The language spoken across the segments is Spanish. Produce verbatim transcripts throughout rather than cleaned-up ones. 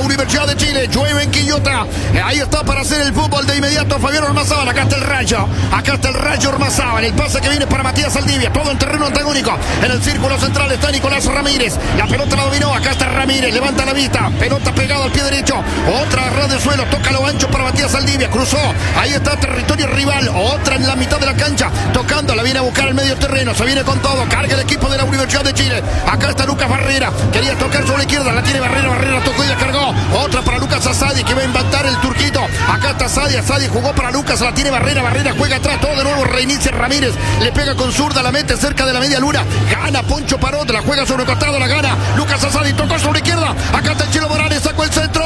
Universidad de Chile. Llueve en Quillota. Ahí está para hacer el fútbol de inmediato Fabián Ormazábal. Acá está el Rayo. Acá está el Rayo Ormazábal. El pase que viene para Matías Saldivia. Todo en terreno antagónico. En el círculo central está Nicolás Ramírez. La pelota la dominó. Acá está Ramírez. Levanta la vista. Pelota pegada al pie derecho. Otra ras de suelo. Toca lo ancho para Matías Saldivia. Cruzó. Ahí está territorio rival. Otra en la mitad de la cancha. Tocando. La viene a buscar el medio terreno. Se viene con todo. Carga el equipo de la Universidad de Chile. Acá está Lucas Barrera. Quería tocar sobre la izquierda. La tiene Barrera. Barrera tocó y la cargó. Otra para Lucas Asadi que va a inventar el turquito. Acá está Asadi. Asadi jugó para Lucas. La tiene Barrera. Barrera juega atrás. Todo de nuevo. Reinicia Ramírez. Le pega con zurda. La mete cerca de la media luna. Gana Poncho Parot. La juega sobre el costado. La gana. Lucas Asadi tocó sobre la izquierda. Acá está el Chilo Morales. Sacó el centro.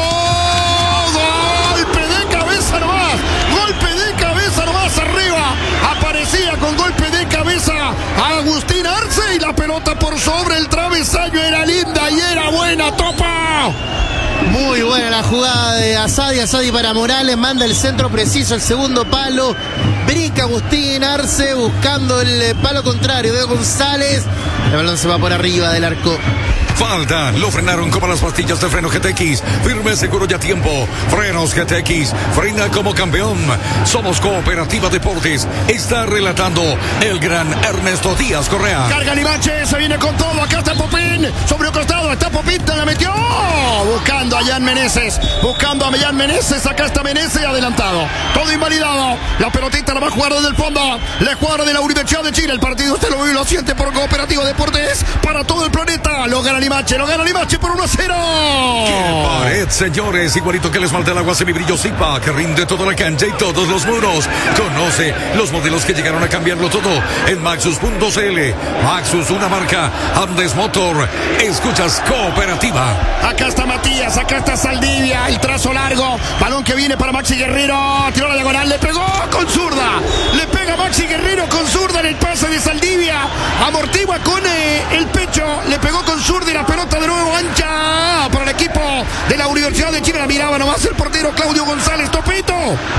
Golpe de cabeza nomás. Golpe de cabeza nomás arriba. Aparecía con golpe de cabeza Agustín Arce. Y la pelota por sobre el travesaño. Era linda y era buena. Topa. Muy buena la jugada de Asadi. Asadi para Morales. Manda el centro preciso. El segundo palo. Brinca Agustín Arce buscando el palo contrario de González. El balón se va por arriba del arco. Falta, lo frenaron como las pastillas de freno G T X. Firme, seguro y a tiempo. Frenos G T X, frena como campeón. Somos Cooperativa Deportes. Está relatando el gran Ernesto Díaz Correa. Carga Limache, se viene con todo. Acá está Popín, sobre el costado. Está Popín, la metió. Buscando a Jan Meneses. Buscando a Jan Meneses. Acá está Meneses adelantado. Todo invalidado. La pelotita la va a jugar desde el fondo. La jugadora de la Universidad de Chile. El partido usted lo ve y lo siente por Cooperativa Deportes. Para todo el planeta. Lo gana Limache, lo gana Limache por uno a cero. ¡Qué pared, señores! Igualito que el esmalte del agua semibrillo Zipa, que rinde toda la cancha y todos los muros. Conoce los modelos que llegaron a cambiarlo todo en Maxus punto c l. Maxus, una marca Andes Motor. Escuchas Cooperativa. Acá está Matías, acá está Saldivia. El trazo largo, balón que viene para Maxi Guerrero. Tiró la diagonal, le pegó con zurda. Le pega Maxi Guerrero con zurda en el pase de Saldivia. Amortigua con eh, el pecho. Le pegó con zurda. La pelota de nuevo ancha para el equipo de la Universidad de Chile. La miraba nomás el portero Claudio González. Topito.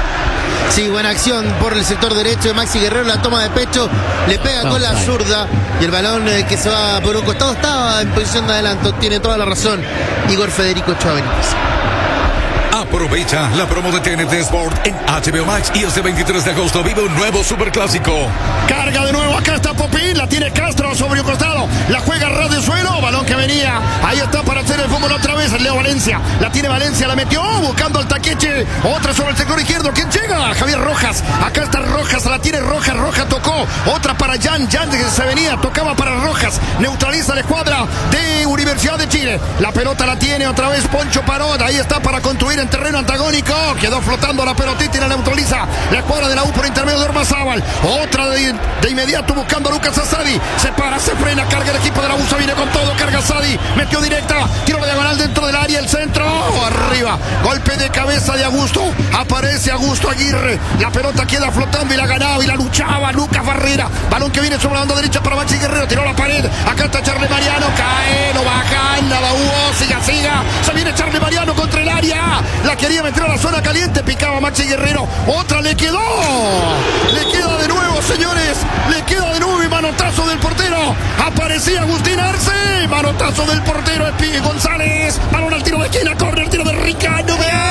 Sí, buena acción por el sector derecho de Maxi Guerrero. La toma de pecho, le pega no, con la zurda. Y el balón eh, que se va por un costado estaba en posición de adelanto. Tiene toda la razón Igor Federico Ochoa Benítez. Aprovecha la promo de T N T Sport en H B O Max y este veintitrés de agosto vive un nuevo superclásico. Carga de nuevo, acá está Popín, la tiene Castro sobre un costado, la juega ras de suelo, balón que venía, ahí está para hacer el fútbol otra vez, Leo Valencia, la tiene Valencia, la metió, buscando al Taqueche, otra sobre el sector izquierdo, ¿quién llega? Javier Rojas, acá está Rojas, la tiene Rojas, Rojas tocó, otra para Jan, Jan que se venía, tocaba para Rojas, neutraliza la escuadra de Universidad de Chile, la pelota la tiene otra vez Poncho Parot, ahí está para construir en terreno antagónico, quedó flotando la pelotita y la neutraliza la escuadra de la U por intermedio de Ormazábal, otra de, de inmediato buscando a Lucas Asadi, se para, se frena, carga el equipo de la U, se viene con todo, carga Asadi, metió directa, tiro la diagonal dentro del área, el centro, arriba, golpe de cabeza de Augusto, aparece Augusto Aguirre, la pelota queda flotando y la ganaba y la luchaba Lucas Barrera, balón que viene sobre la banda derecha para Maxi Guerrero, tiró la pared, acá está Charly Mariano, cae, no baja, nada hubo, siga, siga, se viene Charly Mariano contra el área, la quería meter a la zona caliente, picaba Maxi Guerrero, otra le quedó, le queda de nuevo, señores, le queda de nuevo y manotazo del portero, aparecía Agustín Arce, manotazo del portero Espi González, balón al tiro de esquina, corre el tiro de Ricardo,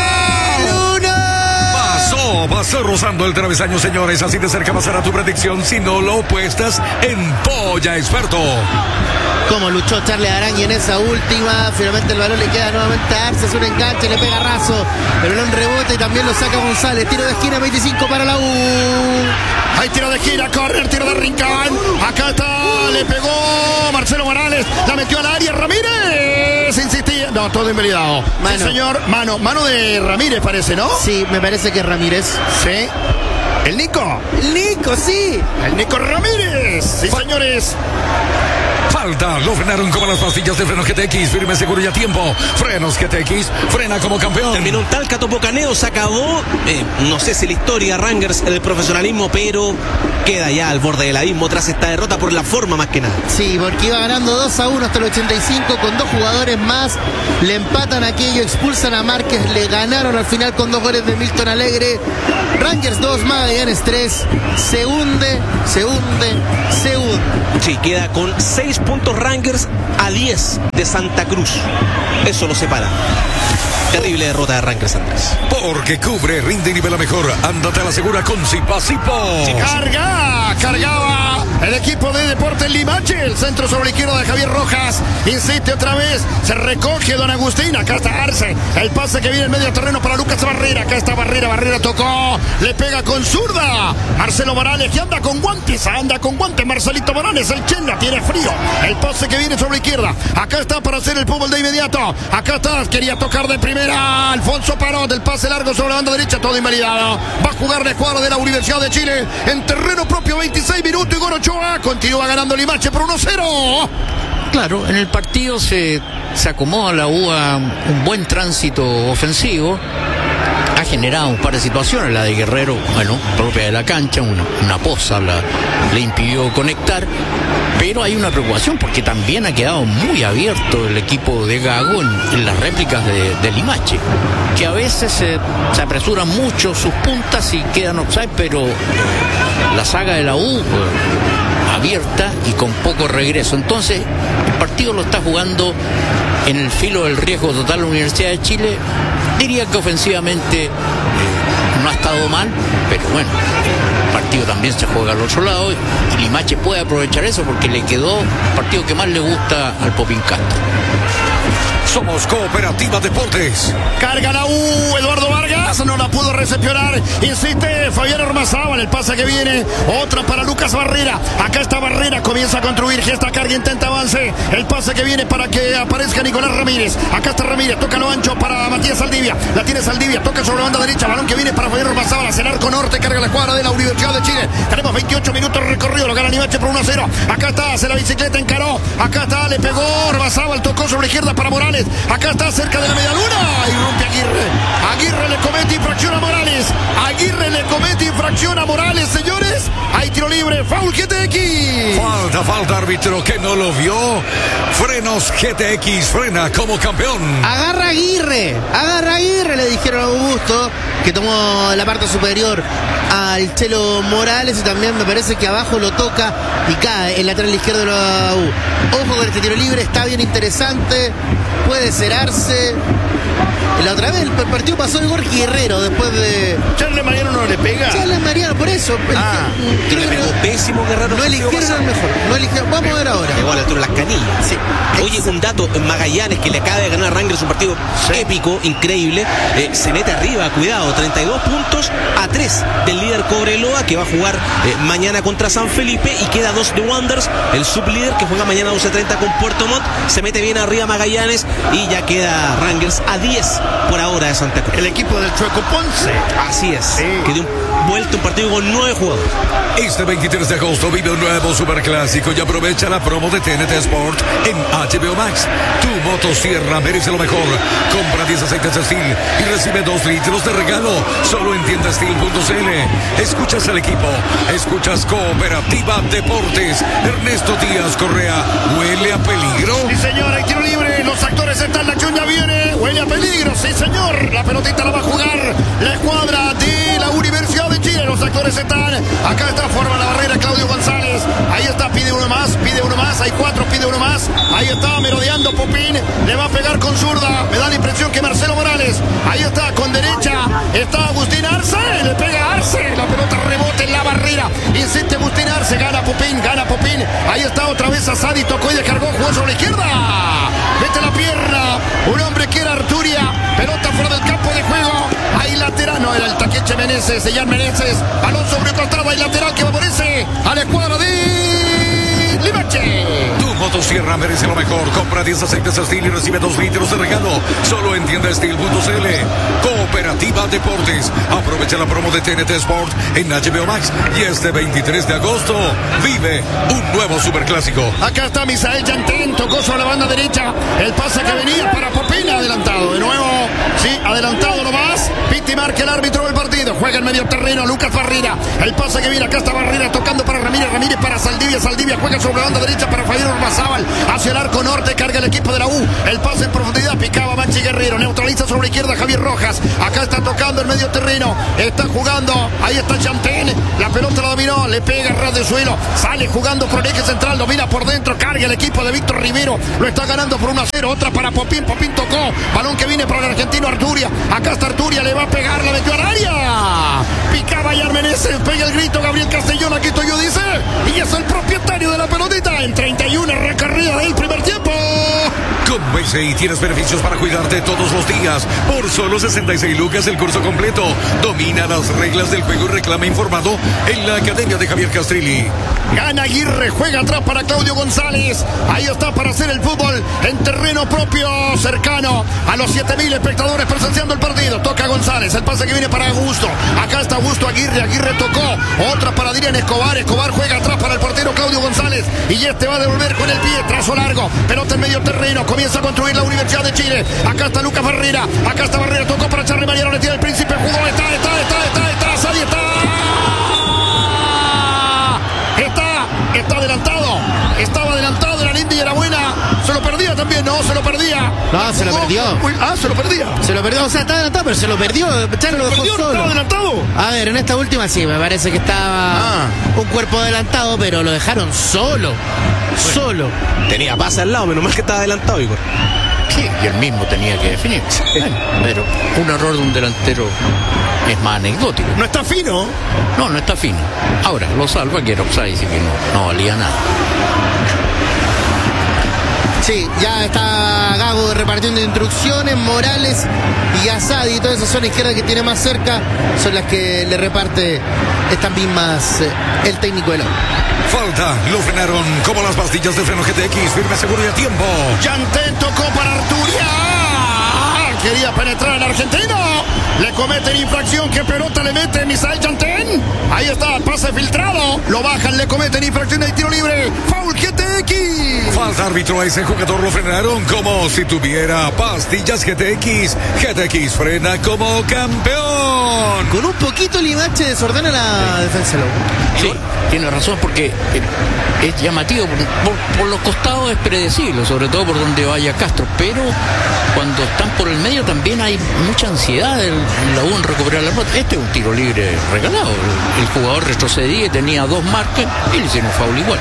Pasó, pasó rozando el travesaño, señores, así de cerca pasará tu predicción si no lo puestas en Polla Experto. Como luchó Charly Arañi en esa última, finalmente el balón le queda nuevamente a Arce, es un enganche, le pega Razo, el balón rebota y también lo saca González, tiro de esquina veinticinco para la U. Hay tiro de esquina, corner, tiro de Rincón, acá está, le pegó Marcelo Morales, la metió al área, Ramírez, insistía, no, todo invalidado. Mano. Sí, señor, mano, mano de Ramírez parece, ¿no? Sí, me parece que es Ramírez. Sí. El Nico. El Nico, sí. El Nico Ramírez. Sí, señores. Falta, lo frenaron como las pastillas de freno G T X, firme, seguro y a tiempo. Frenos G T X, frena como campeón. Terminó un tal Catopocaneo, se acabó, eh, no sé si la historia, Rangers, el profesionalismo, pero queda ya al borde del abismo tras esta derrota por la forma más que nada. Sí, porque iba ganando dos a uno hasta el ochenta y cinco con dos jugadores más, le empatan aquello, expulsan a Márquez, le ganaron al final con dos goles de Milton Alegre. Rangers dos, Magallanes tres, se hunde, se hunde, se hunde. Sí, queda con seis puntos Rangers a diez de Santa Cruz. Eso lo separa. Terrible derrota de Rangers, Andrés. Porque cubre, rinde y nivela mejor. Ándate a la segura con Zipa Zipo. Carga, cargaba el equipo de Deportes Limache. El centro sobre la izquierda de Javier Rojas. Insiste otra vez. Se recoge Don Agustín. Acá está Arce. El pase que viene en medio terreno para Lucas Barrera. Acá está Barrera. Barrera tocó. Le pega con zurda. Marcelo Morales que anda con guantes. Anda con guantes. Marcelito Morales. El Chenga tiene frío. El pase que viene sobre la izquierda. Acá está para hacer el fútbol de inmediato. Acá está. Quería tocar de primera. Alfonso Parot. El pase largo sobre la banda derecha. Todo invalidado. Va a jugar de cuadro de la Universidad de Chile. En terreno propio. veintiséis minutos. Y Igor Ochoa continúa ganando Limache por uno cero. Claro, en el partido se, se acomoda la U A un buen tránsito ofensivo. Ha generado un par de situaciones, la de Guerrero, bueno, propia de la cancha, una, una poza la, le impidió conectar, pero hay una preocupación porque también ha quedado muy abierto el equipo de Gago en, en las réplicas de, de Limache, que a veces se, se apresuran mucho sus puntas y quedan offside, pero la saga de la U pues, abierta y con poco regreso. Entonces, el partido lo está jugando en el filo del riesgo total la Universidad de Chile. Diría que ofensivamente eh, no ha estado mal, pero bueno, el partido también se juega al otro lado y Limache puede aprovechar eso porque le quedó el partido que más le gusta al Popín Castro. Somos Cooperativa Deportes. Carga la U, Eduardo Vargas, no la pudo recepcionar. Insiste Fabián Ormazábal, el pase que viene. Otra para Lucas Barrera. Acá está Barrera, comienza a construir. Gesta carga, intenta avance. El pase que viene para que aparezca Nicolás Ramírez. Acá está Ramírez, toca lo ancho para Matías Saldivia. La tiene Saldivia, toca sobre la banda derecha. Balón que viene para Fabián Ormazábal. Hacia el arco norte, carga la escuadra de la Universidad de Chile. Tenemos veintiocho minutos recorrido, lo gana Limache por uno a cero. Acá está, hace la bicicleta, encaró. Acá está, le pegó Ormazábal, tocó sobre la izquierda para Morales. Acá está cerca de la media luna. Irrumpe Aguirre. Aguirre le comete infracción a Morales. Aguirre le comete infracción a Morales, señores. Hay tiro libre. Foul G T X. Falta, falta, árbitro que no lo vio. Frenos G T X, frena como campeón. Agarra Aguirre. Agarra Aguirre, le dijeron a Augusto, que tomó la parte superior al Chelo Morales. Y también me parece que abajo lo toca y cae el lateral izquierdo de la U. Ojo con este tiro libre, está bien interesante. Puede cerrarse. La otra vez el partido pasó el Jorge Guerrero después de. Charles Mariano no le pega. Charles Mariano, por eso. Ah, Creo que le pegó pésimo Guerrero. No eligieron al mejor. No eligieron. Vamos a ver ahora. Llegó a la altura de las canillas. Sí. Oye, un dato: Magallanes, que le acaba de ganar a Rangers un partido sí. épico, increíble. Eh, se mete arriba, cuidado, treinta y dos puntos a tres del líder Cobreloa, que va a jugar eh, mañana contra San Felipe, y queda dos de Wanderers, el sublíder, que juega mañana a doce treinta con Puerto Montt. Se mete bien arriba Magallanes y ya queda Rangers a diez por ahora de Santa Cruz. El equipo del Chueco Ponce. Así es. Sí. Que dio un, vuelta un partido con nueve jugadores. Este veintitrés de agosto vive un nuevo superclásico y aprovecha la promo de T N T Sport en H B O Max. Tu motosierra merece lo mejor. Compra diez aceites Steel y recibe dos litros de regalo. Solo en tienda steel punto c l. Escuchas al equipo. Escuchas Cooperativa Deportes. Ernesto Díaz Correa. ¿Huele a peligro? Sí, señor, hay tiro libre. Los actores están, la chuña viene. Huele a peligro, sí, señor. La pelotita la va a jugar la escuadra de la Universidad de Chile. Los actores están. Acá está, forma la barrera Claudio González. Ahí está, pide uno más, pide uno más. Hay cuatro, pide uno más. Ahí está, merodeando Popín. Le va a pegar con zurda. Me da la impresión que Marcelo Morales. Ahí está, con derecha. Está Agustín Arce. Le pega a Arce. La pelota rebota en la barrera. Insiste Agustín Arce. Gana Popín, gana Popín. Ahí está otra vez Asadi. Tocó y descargó. Jugó sobre la izquierda. Mete la pierna. Un hombre que era Arturia. Pelota fuera del campo de juego. Hay lateral. No, era el Taqueche Meneses. De Jan Meneses. Balón sobre el costado. Hay lateral que favorece a la escuadra de Limache. Tu motosierra merece lo mejor. Compra diez aceites Steel y recibe dos litros de regalo. Solo en tienda steel punto c l. Cooperativa Deportes. Aprovecha la promo de T N T Sport en H B O Max. Y este veintitrés de agosto vive un nuevo superclásico. Acá está Misael Yantén. Tocó sobre la banda derecha. El pase que venía para Popín. Adelantado de nuevo. Sí, adelantado nomás. Piti marca el árbitro del partido. juega en medio terreno, Lucas Barrera, el pase que viene, acá está Barrera tocando para Ramírez, Ramírez para Saldivia, Saldivia juega sobre la banda derecha para Fabián Ormazábal, hacia el arco norte, carga el equipo de la U, el pase en profundidad, picaba Maxi Guerrero, neutraliza sobre la izquierda Javier Rojas, acá está tocando el medio terreno, está jugando, ahí está Chantén, la pelota la dominó, le pega ras de suelo, sale jugando por el eje central, domina por dentro, carga el equipo de Víctor Rivero, lo está ganando por uno a cero, otra para Popín, Popín tocó, balón que viene para el argentino Arturia, acá está Arturia, le va a pegar, la metió al área, picaba y Armeneses, pega el grito Gabriel Castellón, aquí estoy yo, dice, y es el propietario de la pelotita, en treinta y uno recorrida del primer tiempo. Con B C I tienes beneficios para cuidarte todos los días. Por solo sesenta y seis lucas el curso completo. Domina las reglas del juego y reclama informado en la Academia de Javier Castrilli. Gana Aguirre, juega atrás para Claudio González. Ahí está para hacer el fútbol en terreno propio, cercano a los siete mil espectadores presenciando el partido. Toca González, el pase que viene para Augusto. Acá está Augusto Aguirre, Aguirre tocó. Otra para Adrián Escobar, Escobar juega atrás para el portero Claudio González. Y este va a devolver con el pie, trazo largo. Pelota en medio terreno, comienza a construir la Universidad de Chile. Acá está Lucas Barrera, acá está Barrera, tocó para Charly Mariano, le tira el Príncipe, jugó, está, está, está, está, está, ahí está. Está, está adelantado, estaba adelantado, era linda y era buena. Se lo perdía también, no, se lo perdía. No, se lo Jugó. perdió. Uy, ah, se lo perdía. Se lo perdió, o sea, está adelantado, pero se lo perdió. Charo lo dejó ¿Perdió? solo. ¿Estaba adelantado? A ver, en esta última sí, me parece que estaba Ah. un cuerpo adelantado, pero lo dejaron solo. Solo. Tenía pase al lado, menos mal que estaba adelantado, Igor. Sí, y él mismo tenía que definir. Bueno, pero un error de un delantero es más anecdótico. No está fino. No, no está fino. Ahora, lo salva que era offside, y que no, no valía nada. Sí, ya está Gago repartiendo instrucciones, Morales y Asadi, toda esa zona izquierda que tiene más cerca, son las que le reparte estas mismas eh, el técnico de la U. Falta, lo frenaron como las pastillas de freno G T X, firme, seguro y a tiempo. Chantén tocó para Arturia. Quería penetrar el argentino. Le cometen infracción. ¿Qué pelota le mete Misael Chantén? Ahí está, pase filtrado. Lo bajan, le cometen infracción de tiro libre. Foul G T X. Falta, árbitro, a ese jugador lo frenaron como si tuviera pastillas G T X. G T X frena como campeón. Con un poquito Limache desordena la defensa de la U. Sí, tiene razón porque eh, es llamativo, por, por, por los costados es predecible, sobre todo por donde vaya Castro, pero cuando están por el medio también hay mucha ansiedad en la U en recuperar la pelota. Este es un tiro libre regalado, el, el jugador retrocedía y tenía dos marcas y le hicieron foul igual.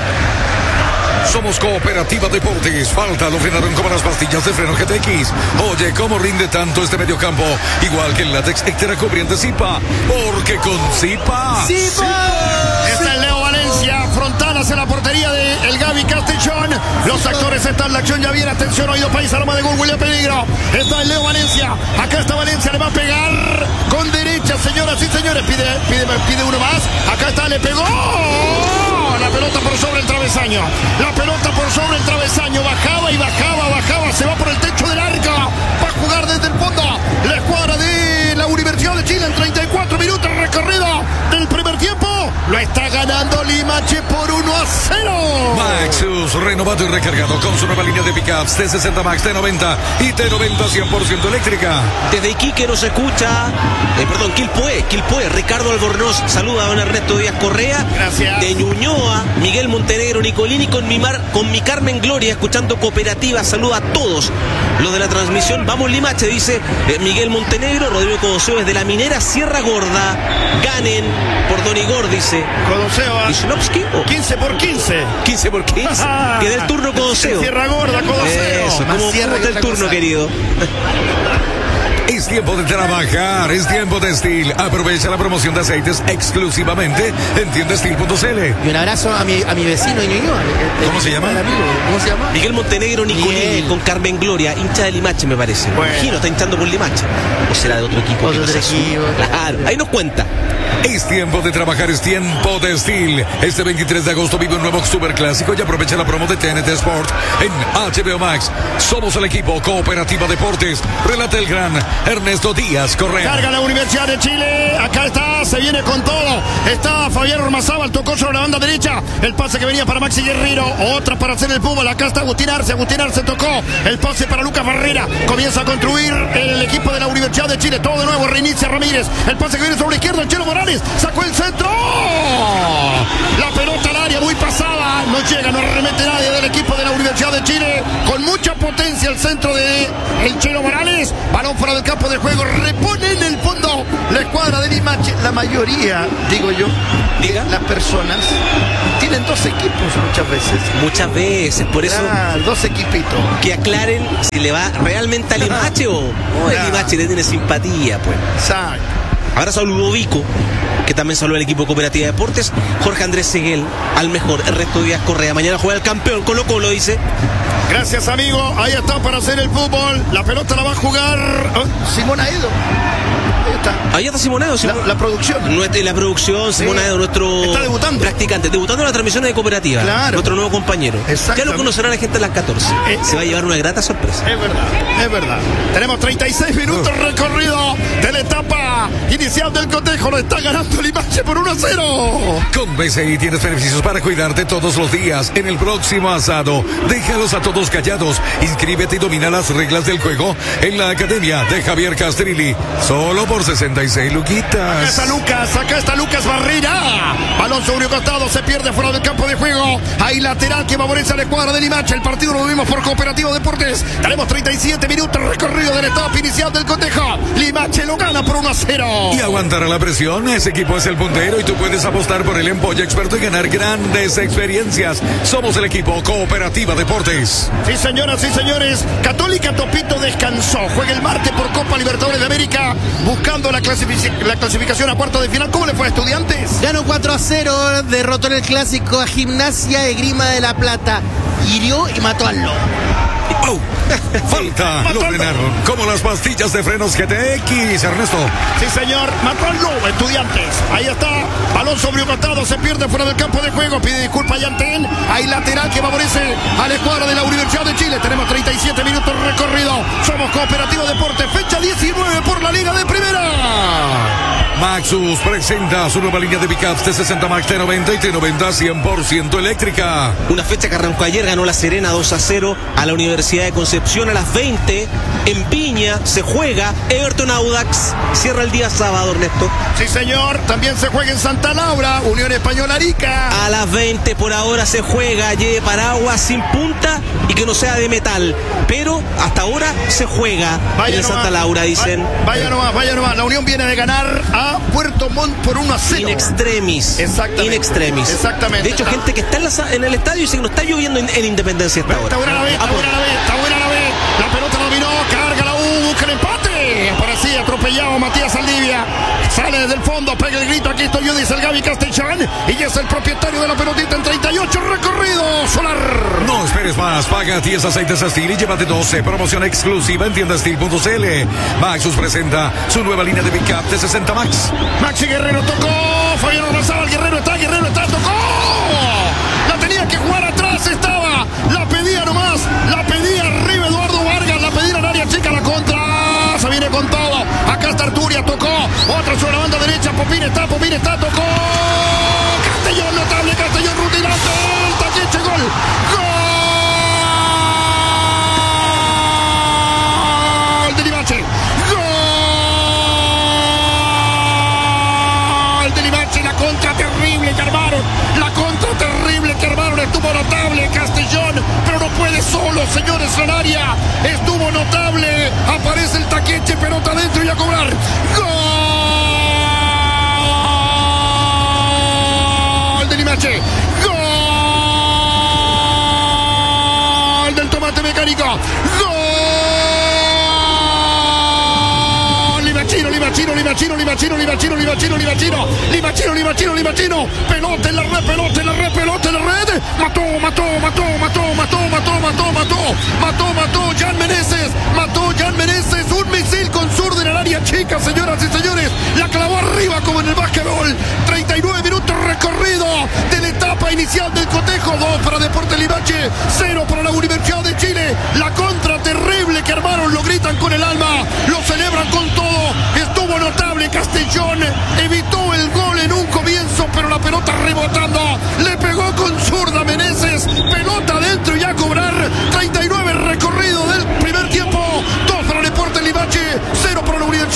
Somos Cooperativa Deportes. Falta, lo frenaron como las pastillas de freno G T X. Oye, ¿cómo rinde tanto este mediocampo? Igual que el látex Extra cubriente Zipa. Porque con Zipa... ¡Zipa! Está el Leo Valencia, frontal hacia la portería de el Gaby Castellón. Los actores están, la acción ya viene. Atención, oído país, arma de gol, William Peligro. Está el Leo Valencia, acá está Valencia, le va a pegar con derecha, señoras y señores. Pide, pide, pide uno más. Acá está, le pegó. La pelota por sobre el travesaño. La pelota por sobre el travesaño. Bajaba y bajaba, bajaba. Se va por el techo del arco. Va a jugar desde el fondo la escuadra de la Universidad de Chile en treinta y cuatro minutos recorrido del primer tiempo. Lo está ganando Limache por uno a cero. Maxus, renovado y recargado con su nueva línea de pickups T sesenta Max, T noventa y T noventa cien por ciento eléctrica. Desde Iquique nos escucha, eh, perdón, Quilpué, Quilpué, Ricardo Albornoz, saluda a don Ernesto Díaz Correa. Gracias. De Ñuñoa, Miguel Montenegro, Nicolini con mi, mar, con mi Carmen Gloria, escuchando Cooperativa, saluda a todos los de la transmisión. Vamos Limache, dice eh, Miguel Montenegro. Rodrigo Codoseo desde la minera Sierra Gorda. Ganen por Don Igor, dice. Codoseo. ¿Wisnowski? Oh, quince por quince. quince por quince. Que del turno Codoseo. Sierra Gorda, Codoseo. Eso, Más como cierra que del otra turno, cosa. querido. Es tiempo de trabajar, es tiempo de Steel. Aprovecha la promoción de aceites exclusivamente en tienda steel punto c l. Y un abrazo a mi, a mi vecino de Ñuñoa. el- ¿Cómo se llama? el amigo. ¿Cómo se llama? Miguel Montenegro, Nicolini Miguel. con Carmen Gloria, hincha de Limache, me parece. Bueno. Imagino, está hinchando por Limache. O será de otro equipo. Otro que no sea equipo. suyo. Claro, ahí nos cuenta. Es tiempo de trabajar, es tiempo de Steel. Este veintitrés de agosto vive un nuevo superclásico y aprovecha la promo de T N T Sport en H B O Max. Somos el equipo Cooperativa Deportes. Relata el gran Ernesto Díaz Correa. Carga la Universidad de Chile. Acá está, se viene con todo. Está Fabián Ormazábal, tocó sobre la banda derecha. El pase que venía para Maxi Guerrero. Otra para hacer el fútbol. Acá está Agustín Arce. Agustín Arce tocó. El pase para Lucas Barrera. Comienza a construir el equipo de la Universidad Universidad de Chile. Todo de nuevo, reinicia Ramírez. El pase que viene sobre la izquierda, el Chelo Morales. Sacó el centro. La pelota al área, muy pasada. No llega, no remete nadie del equipo de la Universidad de Chile. Con mucha potencia el centro de el Chelo Morales. Balón fuera del campo de juego. Repone en el fondo la escuadra de Limache. La mayoría, digo yo, Diga. las personas tienen dos equipos muchas veces. Muchas veces, por eso Ah, dos equipitos. que aclaren si le va realmente a Limache o, o el Claro. Limache le tiene simpatía, pues. Exacto. Abrazo a Ludovico, que también saludó al equipo Cooperativa Deportes. Jorge Andrés Seguel, al mejor. El resto de Díaz Correa. Mañana juega el campeón Colo Colo, dice. Gracias, amigo. Ahí está para hacer el fútbol. La pelota la va a jugar oh, Simón Aedo. Ahí está. Ahí está Simonedo. Simón. La, la producción. Nuestra, la producción, Sí. Simón Aedo, nuestro Está debutando. practicante, debutando en la transmisión de Cooperativa. Claro. Nuestro nuevo compañero. Ya Exactamente. lo conocerá la gente a las catorce. Eh, Se va a llevar una grata sorpresa. Es verdad, es verdad. Tenemos treinta y seis minutos recorrido de la etapa inicial del cotejo. Lo está ganando Limache por uno a cero. Con B C I tienes beneficios para cuidarte todos los días. En el próximo asado, déjalos a todos callados. Inscríbete y domina las reglas del juego en la academia de Javier Castrilli. Solo por sesenta y seis Acá luquitas. está Lucas, acá está Lucas Barrera. Balón sobre un costado, se pierde fuera del campo de juego. Hay lateral que favorece a la escuadra de Limache. El partido lo vimos por Cooperativo Deportes. Tenemos treinta y siete minutos recorrido de la etapa inicial del cotejo. Limache lo gana por uno a cero. Y aguantará la presión. Ese equipo es el puntero y tú puedes apostar por el Empolla Experto y ganar grandes experiencias. Somos el equipo Cooperativa Deportes. Sí, señoras y señores, Católica Topito descansó. Juega el martes por Copa Libertadores de América, buscando la, clasific- la clasificación a cuartos de final. ¿Cómo le fue a Estudiantes? Ganó cuatro a cero, derrotó en el clásico a Gimnasia de Grima de la Plata. Hirió y mató al lobo. ¡Oh! Falta, lo frenaron. Como las pastillas de frenos G T X, Ernesto. Sí, señor, mató al lobo, Estudiantes. Ahí está, balón sobre un costado, se pierde fuera del campo de juego. Pide disculpas Yantén. Hay lateral que favorece a la escuadra de la Universidad de Chile. Tenemos treinta y siete minutos recorrido. Somos Cooperativo Deportes, fecha diecinueve por la Liga de Primera. Maxus presenta su nueva línea de pickups T sesenta Max T noventa y T noventa cien por ciento eléctrica. Una fecha que arrancó ayer, ganó la Serena dos a cero a la Universidad de Concepción a las veinte. En Viña se juega Everton Audax. Cierra el día sábado, Ernesto. Sí, señor, también se juega en Santa Laura, Unión Española Arica. A las veinte por ahora se juega, lleve paraguas sin punta y que no sea de metal. Pero hasta ahora se juega en el Santa Laura, dicen. Va- Vaya nomás, vaya nomás. La Unión viene de ganar a Puerto Montt por uno a cero. In extremis. Exactamente. In extremis. Exactamente. De hecho, gente que está en, la sa- en el estadio dice que no está lloviendo en, en Independencia hasta ahora. Está buena la vez, está Ah, pues, buena la vez, está buena la vez. La pelota dominó, carga la U, busca el empate. Aparecía atropellado Matías Saldivia. Sale desde el fondo, pega el grito. Aquí estoy yo, dice el Gaby Castellán. Y es el propietario de la pelotita en treinta y ocho recorrido. Solar. No esperes más, paga diez aceites Steel y llévate doce. Promoción exclusiva en tienda steel punto c l. Maxus presenta su nueva línea de pickup T sesenta Max. Maxi Guerrero tocó. Fabián Ormazábal, Guerrero está, Guerrero está, tocó. La tenía que jugar atrás, estaba. La pedía nomás, la pedía arriba Eduardo Vargas, la pedía en área chica, la contra. Se viene con todo. Acá está Arturia, tocó. Otra sobre la banda derecha, Popín está, Popín está, tocó. Castellón, notable, Castellón, rutilante. El taquiche, gol. Gol de Limache. Gol de Limache, la contra terrible que armaron. La contra terrible que armaron. Estuvo notable Castellón, pero no puede solo, señores, en el área. Estuvo notable. Aparece el taqueche, pelota adentro y a cobrar. Gol de Limache. Gol del tomate mecánico. Gol. Limachino, Limachino, Limachino, Limachino, Limachino, Limachino, Limachino, Limachino, Limachino, Limachino, pelota en la red, pelota en la red, pelota en la red, mató, mató, mató, mató, mató, mató, mató, mató, mató, mató, Jan Meneses, mató Jan Meneses, un misil con zurda en el área chica, señoras y señores, la clavó arriba como en el básquetbol, treinta y nueve minutos recorrido de la etapa inicial del cotejo, dos para Deportes Limache, cero para la Universidad de Chile, la contra terrible que armaron, lo gritan con el alma, lo celebran con todo, estuvo notable Castellón, evitó el gol en un comienzo, pero la pelota rebotando, le pegó con zurda Meneses, pelota adentro y a cobrar, treinta y nueve recorrido del primer tiempo, dos para Deportes Limache, cero para la Universidad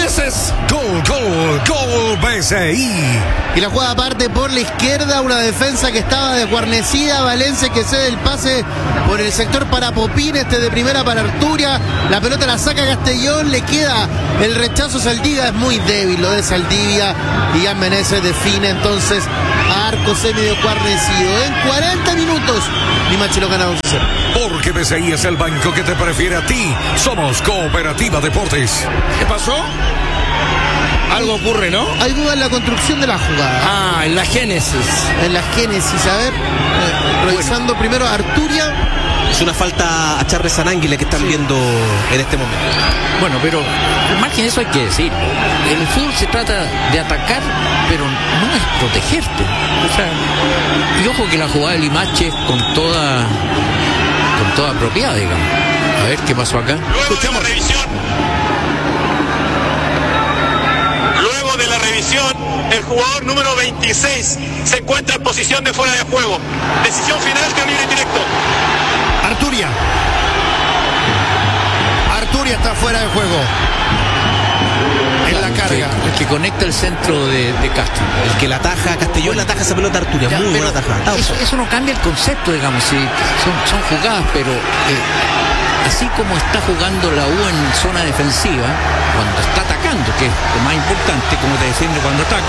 Meneses. Gol, gol, gol, B C I. Y la jugada parte por la izquierda, una defensa que estaba desguarnecida, Valencia que cede el pase por el sector para Popín, este de primera para Arturia, la pelota la saca Castellón, le queda el rechazo a Saldivia, es muy débil lo de Saldivia, y ya Meneses define entonces a arco semi guarnecido. En cuarenta minutos, Limache lo gana dos a cero. Porque B C I es el banco que te prefiere a ti. Somos Cooperativa Deportes. ¿Qué pasó? Algo ocurre, ¿no? Hay duda en la construcción de la jugada. Ah, en la génesis. En la génesis, a ver, eh, revisando bueno. primero a Arturia. Es una falta a Charles Aranguile que están sí. viendo en este momento. Bueno, pero más que eso hay que decirlo. El fútbol se trata de atacar, pero no es protegerte. O sea, y ojo que la jugada de Limache con toda con toda propiedad, digamos. A ver qué pasó acá. Luego de la revisión. Luego de la revisión, el jugador número veintiséis se encuentra en posición de fuera de juego. Decisión final, tiro libre directo. Arturia. Arturia está fuera de juego. En la carga. El que, el que conecta el centro de, de Castro. El que la ataja a Castellón, bueno, la ataja esa pelota a Arturia. Ya, muy buena tajada. Eso, eso no cambia el concepto, digamos. Sí, son, son jugadas, pero eh, así como está jugando la U en zona defensiva, cuando está atacando, que es lo más importante, como te defiende cuando ataca,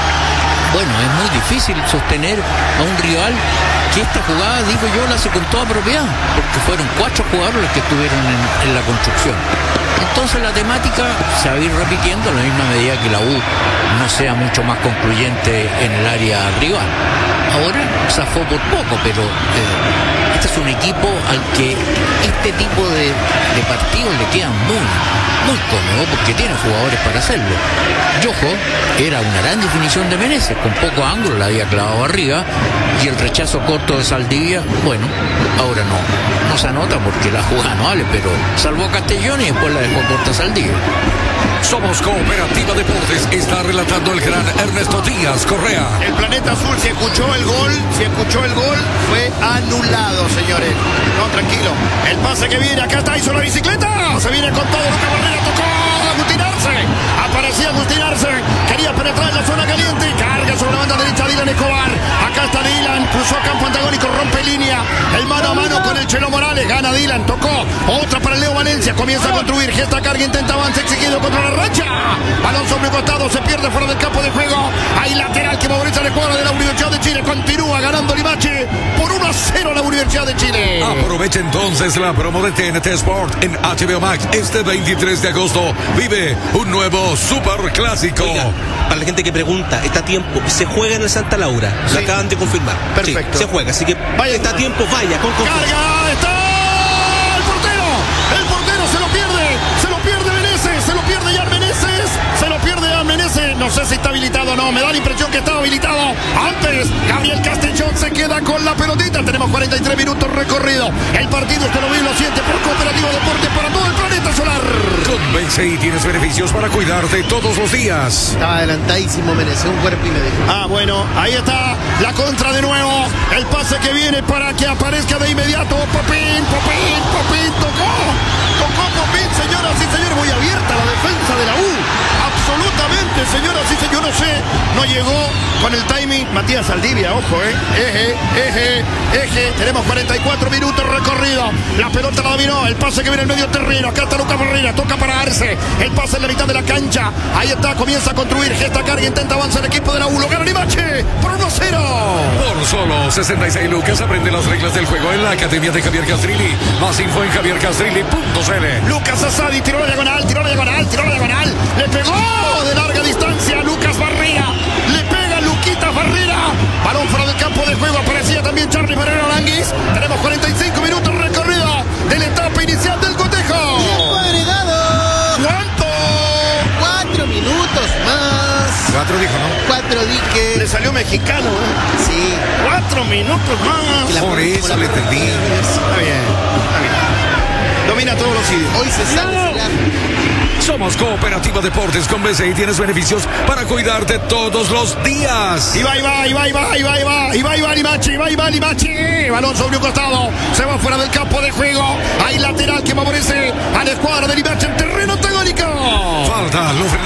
bueno, es muy difícil sostener a un rival que esta jugada, digo yo, la hace con toda propiedad, porque fueron cuatro jugadores los que estuvieron en, en la construcción. Entonces la temática se va a ir repitiendo a la misma medida que la U no sea mucho más concluyente en el área rival. Ahora zafó por poco, pero eh, este es un equipo al que este tipo de, de partidos le quedan muy, muy cómodo, porque tiene jugadores para hacerlo. Yojo era una gran definición de Meneses, con poco ángulo la había clavado arriba, y el rechazo corto de Saldivia, bueno, ahora no, no se anota porque la jugada no vale, pero salvó Castellón y después la dejó corta Saldivia. Somos Cooperativa Deportes, está relatando el gran Ernesto Díaz Correa. El Planeta Azul, si escuchó el gol, si escuchó el gol, fue anulado, señores. No, tranquilo. El pase que viene, acá está, hizo la bicicleta. Se viene con todo, Lucas Barrera tocó Agustinarse. Aparecía Agustinarse, quería penetrar en la zona caliente. Carga sobre la banda derecha Dylan Escobar. Acá está Dylan, cruzó campo antagónico, rompe línea. El mano a mano con el Chelo Morales, gana Dylan, tocó. Otra para Leo Valencia, comienza a construir. Gesta carga, intenta avance, exigido contra la racha. Balón sobre un costado, se pierde fuera del campo de juego. Hay lateral que favorece la escuadra de la Universidad de Chile. Continúa ganando Limache por uno a cero la Universidad de Chile. Aprovecha entonces la promo de T N T Sport en H B O Max. Este veintitrés de agosto vive un nuevo super clásico. Oiga, para la gente que pregunta, está a tiempo, se juega en el Santa Laura. Sí. Lo acaban de confirmar. Perfecto. Sí, se juega, así que vaya, está a tiempo, vaya con confianza. Carga, está el portero. El portero se lo pierde. Se lo pierde Meneses. Se lo pierde ya Meneses. Se lo pierde ya Meneses. No sé si está habilitado o no. Me da la impresión que estaba habilitado. Antes, Gabriel Castellón se queda con la pelotita. Tenemos cuarenta y tres minutos recorrido. El partido usted lo ve y lo siente por Cooperativa Deportes para todo el planeta solar. Con B C I tienes beneficios para cuidarte todos los días. Estaba adelantadísimo Meneses, un cuerpo y medio. Ah, bueno, ahí está la contra de nuevo. El pase que viene para que aparezca de inmediato. Popín, Popín, Popín, tocó. Tocó Popín, señoras y señores. Muy abierta la defensa de la U. Absolutamente, señoras y señores. Yo no sé, no llegó con el timing Matías Saldivia, ojo, eh. Eje, eje, eje. Tenemos cuarenta y cuatro minutos recorrido. La pelota la dominó. El pase que viene en el medio terreno. Acá está Lucas Barrera. Toca para Arce. El pase en la mitad de la cancha. Ahí está, comienza a construir. Gesta carga, intenta avanzar el equipo de la U. Lo gana Limache por uno a cero. Por solo sesenta y seis lucas aprende las reglas del juego en la Academia de Javier Castrilli. Más info en javier castrilli punto c l. Lucas Asadi tiró la diagonal, tiró la diagonal, tiró la diagonal. Le pegó de larga distancia a Lucas Barrera. Le pega Luquita Barrera. Balón fuera del campo de juego. Aparecía también Charly Barrera Aranguis. Tenemos cuarenta y cinco minutos recorrido de la etapa inicial del cotejo. Tiempo agregado. ¿Cuánto? Cuatro minutos más. Cuatro dijo, ¿no? Cuatro dije. Le salió mexicano, ¿eh? Sí. Cuatro minutos más. Por eso le entendí. Está bien, está bien. Domina todos los idiomas. Hoy se sabe celar. Somos Cooperativa Deportes con B C I. Tienes beneficios para cuidarte todos los días. Y va, y va, y va, y va, y va, y va, y va, y va, Limache, y va, y va, Limache. Balón sobre un costado. Se va fuera del campo de juego. Hay lateral que favorece a la escuadra de Limache en terreno antagónico. Falta, lo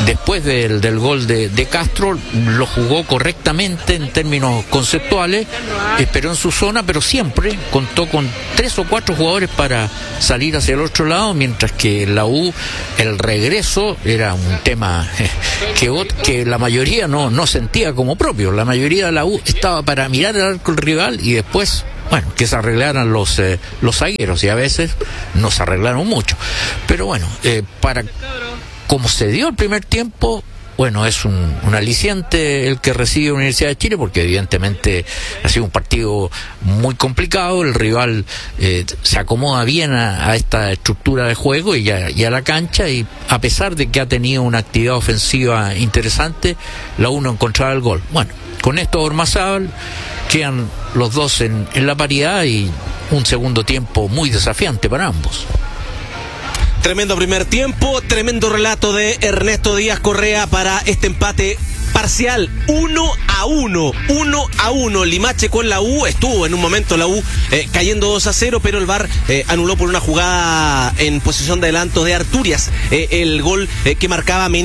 después del, del gol de, de Castro, lo jugó correctamente en términos conceptuales, esperó en su zona, pero siempre contó con tres o cuatro jugadores para salir hacia el otro lado, mientras que la U, el regreso era un tema que, que la mayoría no, no sentía como propio. La mayoría de la U estaba para mirar el arco del rival y después, bueno, que se arreglaran los eh, los zagueros, y a veces no se arreglaron mucho. Pero bueno, eh, para como se dio el primer tiempo, bueno, es un, un aliciente el que recibe la Universidad de Chile, porque evidentemente ha sido un partido muy complicado. El rival eh, se acomoda bien a, a esta estructura de juego y a, y a la cancha, y a pesar de que ha tenido una actividad ofensiva interesante, la U no encontraba el gol. Bueno, con esto Ormazábal quedan los dos en, en la paridad, y un segundo tiempo muy desafiante para ambos. Tremendo primer tiempo, tremendo relato de Ernesto Díaz Correa para este empate parcial, uno a uno, uno a uno. Limache con la U, estuvo en un momento la U eh, cayendo dos a cero, pero el V A R eh, anuló por una jugada en posición de adelanto de Arturias eh, el gol eh, que marcaba